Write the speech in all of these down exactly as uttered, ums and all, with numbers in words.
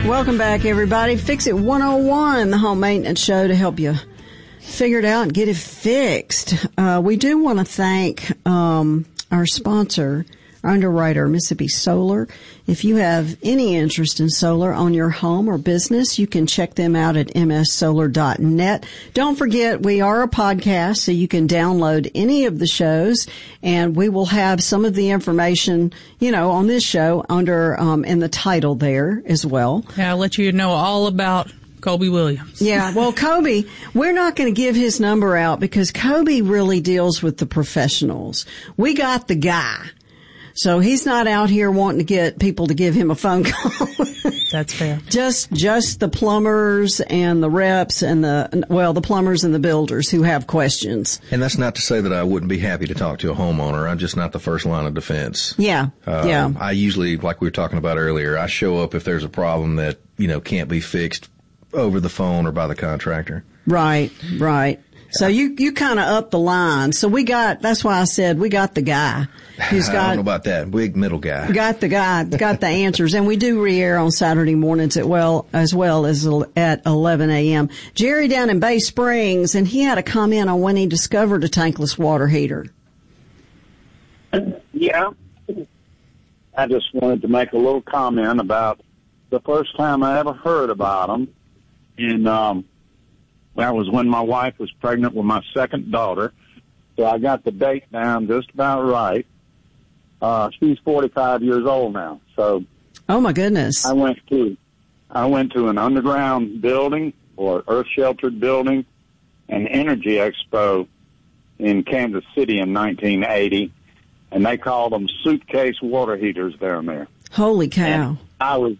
Welcome back, everybody. Fix It one oh one, the home maintenance show to help you figure it out and get it fixed. Uh, we do want to thank um, our sponsor, our underwriter, Mississippi Solar. If you have any interest in solar on your home or business, you can check them out at m s solar dot net. Don't forget, we are a podcast, so you can download any of the shows, and we will have some of the information, you know, on this show under um, in the title there as well. Yeah, I'll let you know all about Kobe Williams. Yeah, well, Kobe, we're not going to give his number out because Kobe really deals with the professionals. We got the guy. So he's not out here wanting to get people to give him a phone call. That's fair. Just, just the plumbers and the reps and the, well, the plumbers and the builders who have questions. And that's not to say that I wouldn't be happy to talk to a homeowner. I'm just not the first line of defense. Yeah. Uh, yeah. I usually, like we were talking about earlier, I show up if there's a problem that, you know, can't be fixed over the phone or by the contractor. Right, right. So you, you kind of up the line. So we got, that's why I said we got the guy who's got. I don't know about that. Big middle guy. Got the guy, got the answers. And we do re-air on Saturday mornings at well, as well as at eleven a.m. Jerry down in Bay Springs, and he had a comment on when he discovered a tankless water heater. Yeah. I just wanted to make a little comment about the first time I ever heard about them. And, um, that was when my wife was pregnant with my second daughter. So I got the date down just about right. Uh, she's forty-five years old now. So. Oh my goodness. I went to, I went to an underground building or earth sheltered building, an energy expo in Kansas City in nineteen eighty. And they called them suitcase water heaters down there. Holy cow. And I was,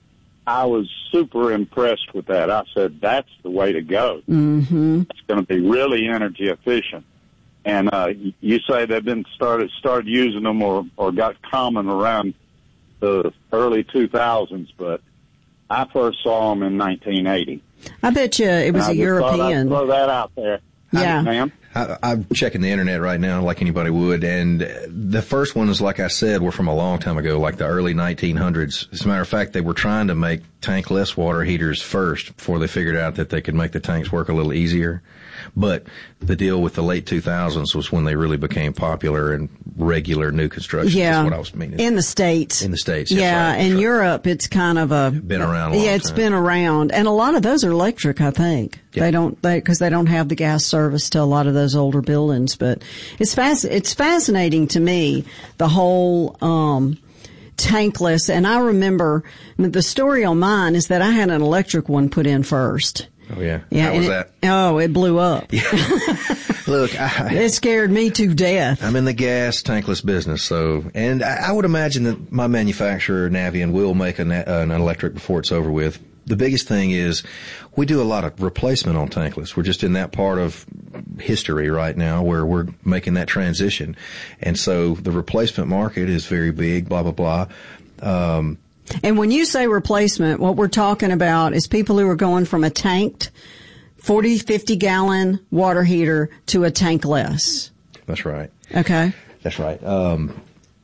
I was super impressed with that. I said, that's the way to go. Mm-hmm. It's going to be really energy efficient. And uh, you say they've been started started using them or, or got common around the early two thousands, but I first saw them in nineteen eighty. I bet you it was a European. Throw that out there. Yeah. Ma'am. I, I'm checking the internet right now like anybody would, and the first ones, like I said, were from a long time ago, like the early nineteen hundreds. As a matter of fact, they were trying to make tankless water heaters first before they figured out that they could make the tanks work a little easier. But the deal with the late two thousands was when they really became popular and regular new construction. Yeah. Is what I was meaning. In the States. In the States. Yeah. Right, in right. Europe, it's kind of a. Been around a long Yeah, it's time. been around. And a lot of those are electric, I think. Yeah. They don't, they, cause they don't have the gas service to a lot of those older buildings. But it's fast, it's fascinating to me, the whole, um, tankless. And I remember the story on mine is that I had an electric one put in first. Oh, yeah. Yeah. How was it, that? Oh, it blew up. Yeah. Look, I, it scared me to death. I'm in the gas tankless business, so, and I, I would imagine that my manufacturer, Navien, will make an, an electric before it's over with. The biggest thing is we do a lot of replacement on tankless. We're just in that part of history right now where we're making that transition. And so the replacement market is very big, blah, blah, blah. Um, And when you say replacement, what we're talking about is people who are going from a tanked forty, fifty gallon water heater to a tankless. That's right. Okay. That's right. Um,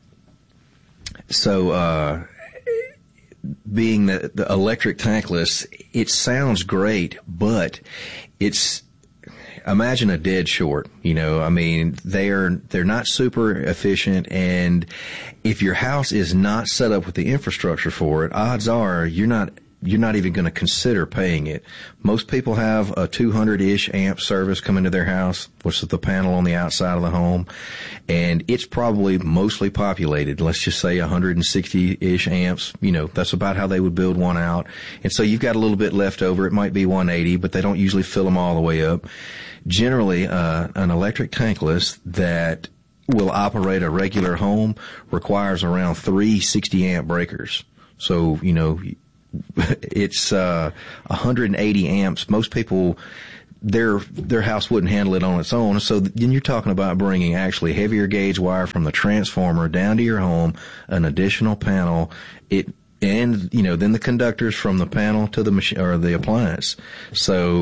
so, uh, being the, the electric tankless, it sounds great, but it's, imagine a dead short, you know, I mean, they're, they're not super efficient, and if your house is not set up with the infrastructure for it, odds are you're not, you're not even going to consider paying it. Most people have a two hundred-ish amp service come into their house, which is the panel on the outside of the home, and it's probably mostly populated. Let's just say one hundred sixty-ish amps. You know, that's about how they would build one out. And so you've got a little bit left over. It might be one eighty, but they don't usually fill them all the way up. Generally, uh, an electric tankless that will operate a regular home requires around three sixty amp breakers. So, you know, it's uh one hundred eighty amps. Most people, their their house wouldn't handle it on its own. So then you're talking about bringing actually heavier gauge wire from the transformer down to your home, an additional panel, it and you know then the conductors from the panel to the machine or the appliance. So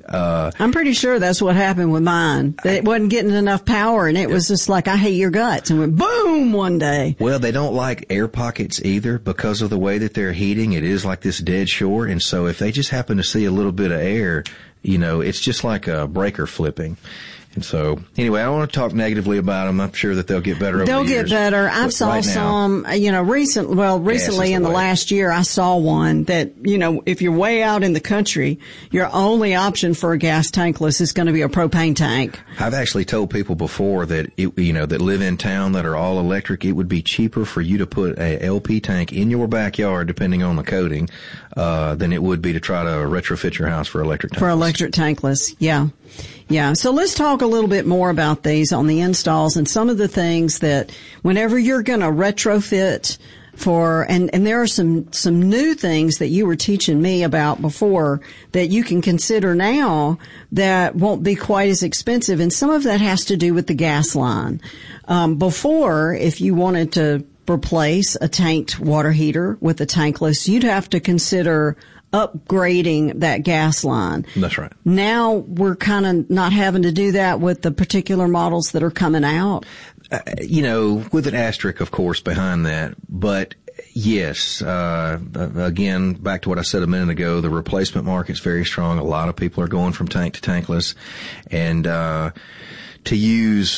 Uh, I'm pretty sure that's what happened with mine. That it wasn't getting enough power, and it was just like, I hate your guts, and went boom one day. Well, they don't like air pockets either because of the way that they're heating. It is like this dead short, and so if they just happen to see a little bit of air, you know, it's just like a breaker flipping. And so, anyway, I don't want to talk negatively about them. I'm sure that they'll get better over They'll the years. get better. I But saw right now, some, you know, recent, well, recently the in the way. last year, I saw one that, you know, if you're way out in the country, your only option for a gas tankless is going to be a propane tank. I've actually told people before that, it, you know, that live in town that are all electric, it would be cheaper for you to put a L P tank in your backyard, depending on the coating, uh, than it would be to try to retrofit your house for electric tankless. For electric tankless, yeah. Yeah, so let's talk a little bit more about these on the installs and some of the things that whenever you're going to retrofit for, and, and there are some, some new things that you were teaching me about before that you can consider now that won't be quite as expensive, and some of that has to do with the gas line. Um, before, if you wanted to replace a tanked water heater with a tankless, you'd have to consider upgrading that gas line. That's right. Now we're kind of not having to do that with the particular models that are coming out. Uh, you know, with an asterisk, of course, behind that. But yes, uh, again, back to what I said a minute ago, the replacement market's very strong. A lot of people are going from tank to tankless. And, uh, to use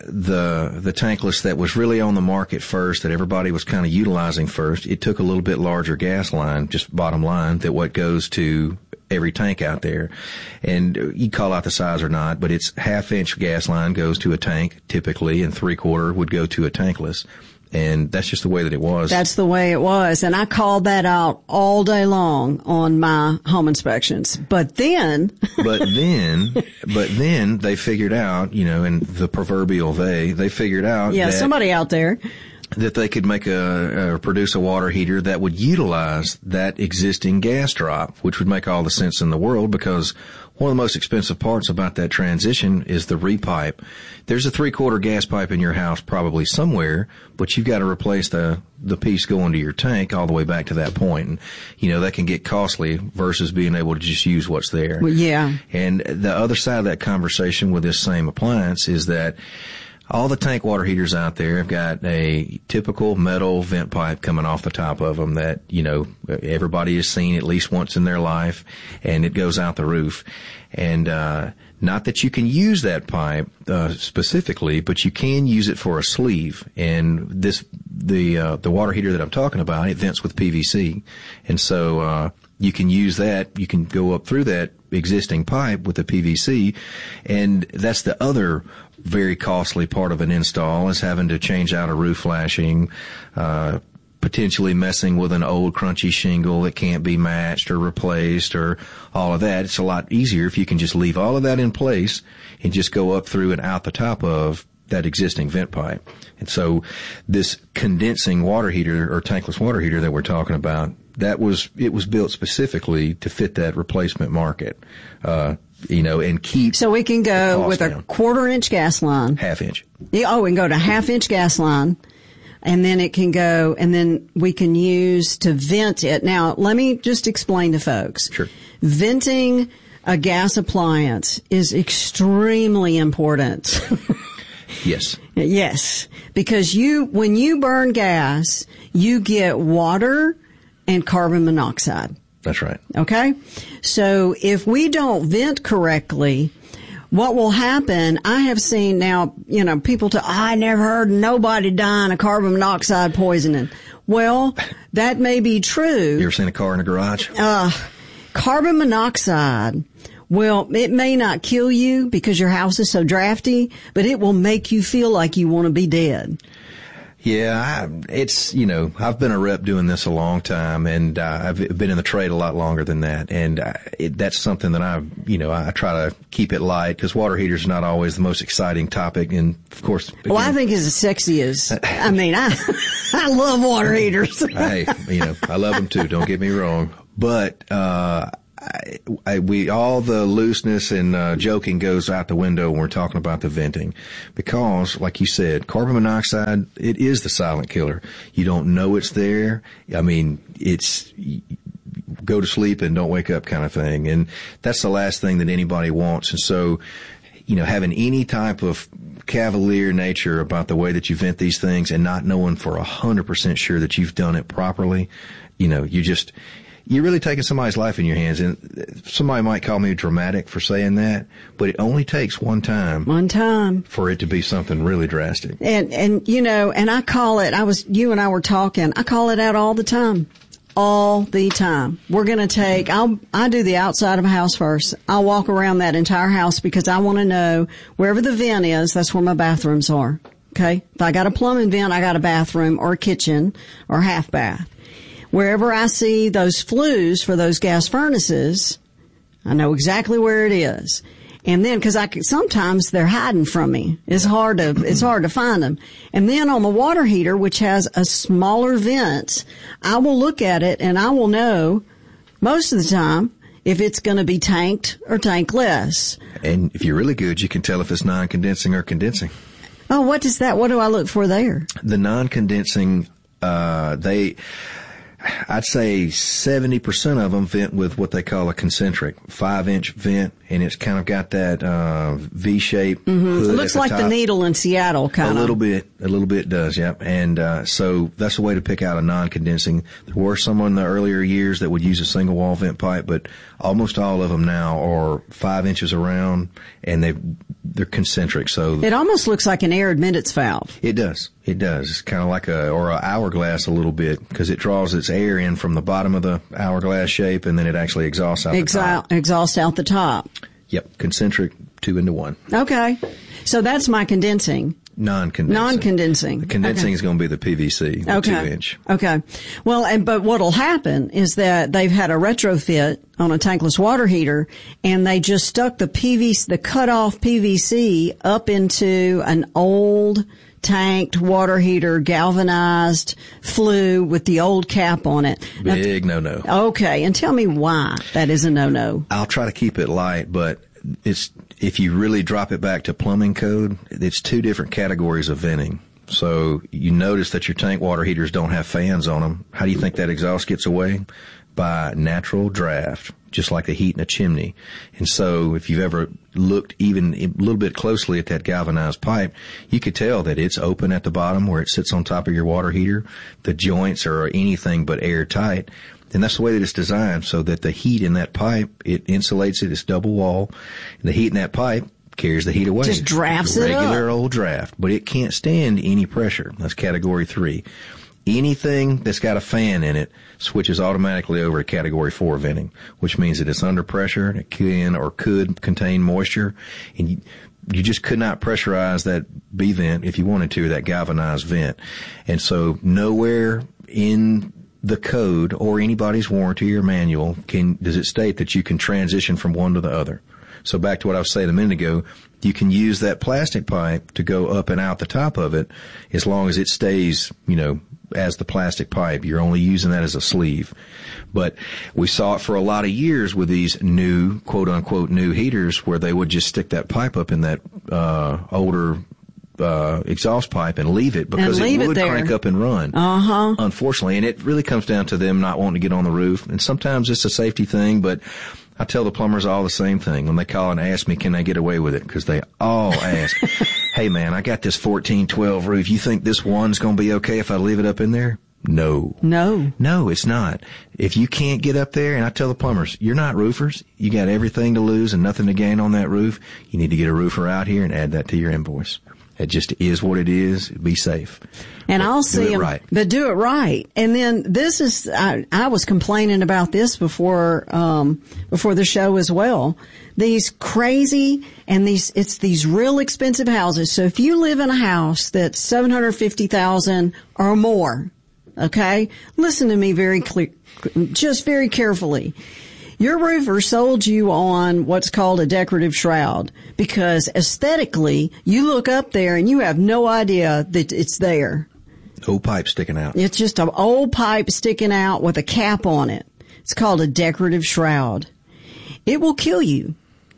the the tankless that was really on the market first, that everybody was kind of utilizing first, it took a little bit larger gas line, just bottom line, that what goes to every tank out there. And you call out the size or not, but it's half-inch gas line goes to a tank typically, and three-quarter would go to a tankless. And that's just the way that it was. That's the way it was. And I called that out all day long on my home inspections. But then. but then, but then they figured out, you know, and the proverbial they, they figured out. Yeah, that, somebody out there. That they could make a, uh, produce a water heater that would utilize that existing gas drop, which would make all the sense in the world, because one of the most expensive parts about that transition is the repipe. There's a three-quarter gas pipe in your house probably somewhere, but you've got to replace the the piece going to your tank all the way back to that point. And, you know, that can get costly versus being able to just use what's there. Well, yeah. And the other side of that conversation with this same appliance is that all the tank water heaters out there have got a typical metal vent pipe coming off the top of them that, you know, everybody has seen at least once in their life, and it goes out the roof. And, uh, not that you can use that pipe, uh, specifically, but you can use it for a sleeve. And this, the, uh, the water heater that I'm talking about, it vents with P V C. And so, uh, you can use that, you can go up through that existing pipe with the P V C, and that's the other very costly part of an install, is having to change out a roof flashing, uh, potentially messing with an old crunchy shingle that can't be matched or replaced or all of that. It's a lot easier if you can just leave all of that in place and just go up through and out the top of that existing vent pipe. And so this condensing water heater or tankless water heater that we're talking about, that was, it was built specifically to fit that replacement market, uh, you know, and keep. So we can go with down. a quarter inch gas line. Half inch. Yeah, oh, we can go to half inch gas line, and then it can go, and then we can use to vent it. Now, let me just explain to folks. Sure. Venting a gas appliance is extremely important. Yes. Yes. Because you, when you burn gas, you get water and carbon monoxide. That's right. Okay? So if we don't vent correctly, what will happen, I have seen now, you know, people to, I never heard nobody dying of carbon monoxide poisoning. Well, that may be true. You ever seen a car in a garage? Uh, carbon monoxide, well, it may not kill you because your house is so drafty, but it will make you feel like you want to be dead. Yeah, I, it's, you know, I've been a rep doing this a long time, and uh, I've been in the trade a lot longer than that. And uh, it, that's something that I, you know, I try to keep it light, because water heaters are not always the most exciting topic. And of course, again, well, I think it's as sexy as, I mean, I, I love water heaters. Hey, you know, I love them too. Don't get me wrong. But, uh, I, I, we, all the looseness and, uh, joking goes out the window when we're talking about the venting, because, like you said, carbon monoxide, it is the silent killer. You don't know it's there. I mean, it's, go to sleep and don't wake up kind of thing. And that's the last thing that anybody wants. And so, you know, having any type of cavalier nature about the way that you vent these things and not knowing for a hundred percent sure that you've done it properly, you know, you just, you're really taking somebody's life in your hands. And somebody might call me dramatic for saying that, but it only takes one time. One time. For it to be something really drastic. And, and, you know, and I call it, I was, you and I were talking, I call it out all the time. All the time. We're going to take, I'll, I do the outside of a house first. I'll walk around that entire house because I want to know wherever the vent is, that's where my bathrooms are. Okay? If I got a plumbing vent, I got a bathroom or a kitchen or half bath. Wherever I see those flues for those gas furnaces, I know exactly where it is. And then, cause I, sometimes they're hiding from me. It's hard to, it's hard to find them. And then on the water heater, which has a smaller vent, I will look at it and I will know most of the time if it's going to be tanked or tankless. And if you're really good, you can tell if it's non-condensing or condensing. Oh, what is that? What do I look for there? The non-condensing, uh, they, I'd say seventy percent of them vent with what they call a concentric five inch vent, and it's kind of got that uh V shape. Mm-hmm. It looks like top. The needle in Seattle, kind of. A little bit, a little bit does, yep. And uh so that's a way to pick out a non-condensing. There were some in the earlier years that would use a single wall vent pipe, but almost all of them now are five inches around, and they they're concentric. So it almost looks like an air admittance valve. It does. It does. It's kind of like a, or a hourglass a little bit, because it draws its air in from the bottom of the hourglass shape, and then it actually exhausts out Exha- the top. Exhausts out the top. Yep. Concentric, two into one. Okay. So that's my condensing. Non-condensing. Non-condensing. The condensing okay. is going to be the P V C, the okay. two inch. Okay. Well, and, but what'll happen is that they've had a retrofit on a tankless water heater, and they just stuck the P V C, the cut off P V C up into an old tanked water heater, galvanized flue with the old cap on it. Big now, no-no. Okay. And tell me why that is a no-no. I'll try to keep it light, but it's, if you really drop it back to plumbing code, it's two different categories of venting. So you notice that your tank water heaters don't have fans on them. How do you think that exhaust gets away? By natural draft, just like the heat in a chimney. And so if you've ever looked even a little bit closely at that galvanized pipe, you could tell that it's open at the bottom where it sits on top of your water heater. The joints are anything but airtight. And that's the way that it's designed, so that the heat in that pipe, it insulates it. It's double wall. And the heat in that pipe carries the heat away. Just drafts it up. Regular old draft. But it can't stand any pressure. That's category three. Anything that's got a fan in it switches automatically over to category four venting, which means that it's under pressure and it can or could contain moisture. And you, you just could not pressurize that B vent if you wanted to, that galvanized vent. And so nowhere in the code or anybody's warranty or manual can does it state that you can transition from one to the other. So back to what I was saying a minute ago, you can use that plastic pipe to go up and out the top of it as long as it stays, you know, as the plastic pipe. You're only using that as a sleeve. But we saw it for a lot of years with these new, quote unquote, new heaters where they would just stick that pipe up in that uh older uh exhaust pipe and leave it because leave it would it crank up and run. Uh-huh. Unfortunately. And it really comes down to them not wanting to get on the roof. And sometimes it's a safety thing, but I tell the plumbers all the same thing when they call and ask me, can they get away with it? Because they all ask, hey man, I got this fourteen twelve roof. You think this one's going to be okay if I leave it up in there? No. No. No, it's not. If you can't get up there, and I tell the plumbers, you're not roofers. You got everything to lose and nothing to gain on that roof. You need to get a roofer out here and add that to your invoice. It just is what it is. Be safe. And but I'll see them, right. but do it right. And then this is, I, I was complaining about this before, um, before the show as well. These crazy and these, it's these real expensive houses. So if you live in a house that's seven hundred fifty thousand or more, okay, listen to me very clear, just very carefully. Your roofer sold you on what's called a decorative shroud because aesthetically you look up there and you have no idea that it's there. Old pipe sticking out. It's just an old pipe sticking out with a cap on it. It's called a decorative shroud. It will kill you.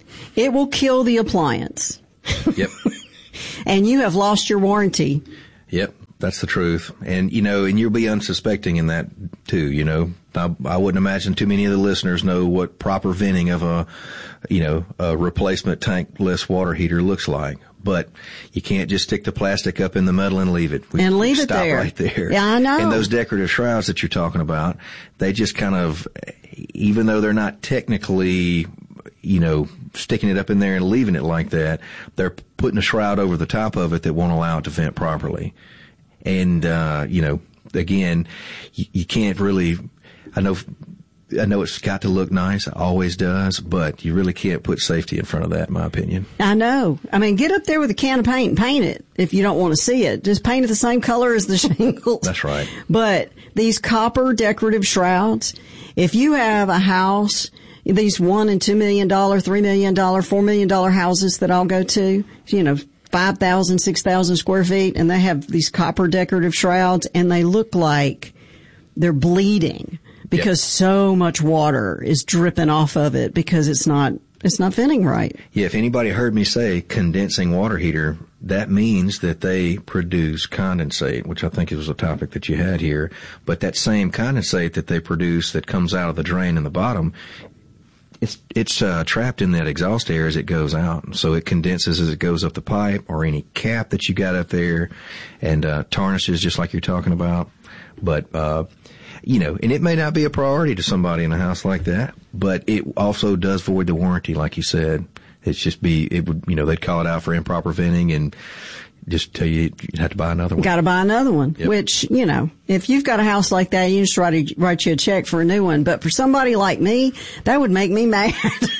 It will kill the appliance. Yep. And you have lost your warranty. Yep. That's the truth. And, you know, and you'll be unsuspecting in that too, you know. I, I wouldn't imagine too many of the listeners know what proper venting of a, you know, a replacement tankless water heater looks like. But you can't just stick the plastic up in the metal and leave it. We, and leave it stop there. right there. Yeah, I know. And those decorative shrouds that you're talking about, they just kind of, even though they're not technically, you know, sticking it up in there and leaving it like that, they're putting a shroud over the top of it that won't allow it to vent properly. And, uh, you know, again, you, you can't really, I know, I know it's got to look nice, it always does, but you really can't put safety in front of that, in my opinion. I know. I mean, get up there with a can of paint and paint it if you don't want to see it. Just paint it the same color as the shingles. That's right. But these copper decorative shrouds, if you have a house, these one and two million dollar, three million dollar, four million dollar houses that I'll go to, you know, five thousand, six thousand square feet, and they have these copper decorative shrouds, and they look like they're bleeding. Because yep. so much water is dripping off of it because it's not it's not venting right. Yeah, if anybody heard me say condensing water heater, that means that they produce condensate, which I think was a topic that you had here. But that same condensate that they produce that comes out of the drain in the bottom, it's it's uh, trapped in that exhaust air as it goes out. So it condenses as it goes up the pipe or any cap that you got up there and uh, tarnishes just like you're talking about. But uh You know, and it may not be a priority to somebody in a house like that, but it also does void the warranty, like you said. It's just be, it would, you know, they'd call it out for improper venting and just tell you you'd have to buy another one. Got to buy another one, yep. Which, you know, if you've got a house like that, you just write, a, write you a check for a new one. But for somebody like me, that would make me mad.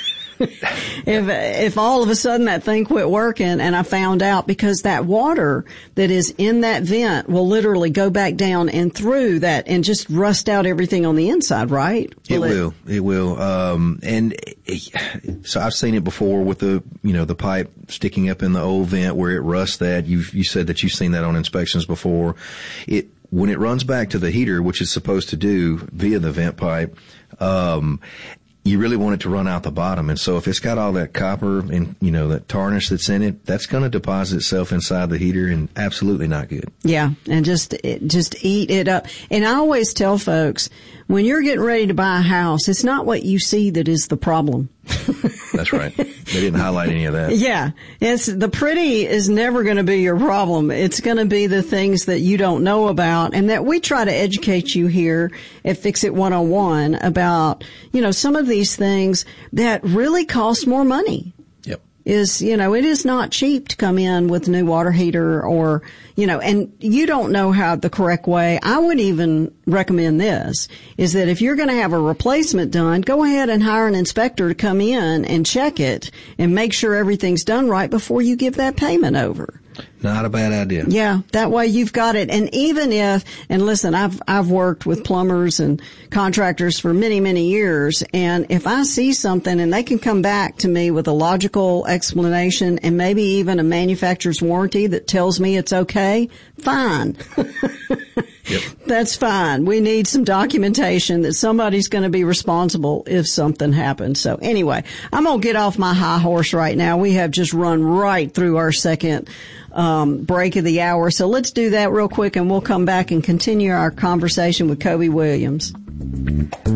if if all of a sudden that thing quit working and I found out, because that water that is in that vent will literally go back down and through that and just rust out everything on the inside, right? Will it will. It, it will. Um, and it, so I've seen it before with the, you know, the pipe sticking up in the old vent where it rusts that. You you said that you've seen that on inspections before. It when it runs back to the heater, which it's supposed to do via the vent pipe, um, you really want it to run out the bottom. And so if it's got all that copper and, you know, that tarnish that's in it, that's going to deposit itself inside the heater and absolutely not good. Yeah. And just, just eat it up. And I always tell folks, when you're getting ready to buy a house, it's not what you see that is the problem. That's right. They didn't highlight any of that. Yeah. It's the pretty is never going to be your problem. It's going to be the things that you don't know about, and that we try to educate you here at Fix It one oh one about, you know, some of these things that really cost more money. Yep. Is, you know, it is not cheap to come in with a new water heater or, you know, and you don't know how the correct way. I would even recommend this, is that if you're going to have a replacement done, go ahead and hire an inspector to come in and check it and make sure everything's done right before you give that payment over. Not a bad idea. Yeah, that way you've got it. And even if, and listen, I've, I've worked with plumbers and contractors for many, many years. And if I see something and they can come back to me with a logical explanation and maybe even a manufacturer's warranty that tells me it's okay, fine. Yep. That's fine. We need some documentation that somebody's going to be responsible if something happens. So anyway, I'm going to get off my high horse right now. We have just run right through our second um break of the hour. So let's do that real quick and we'll come back and continue our conversation with Kobe Williams.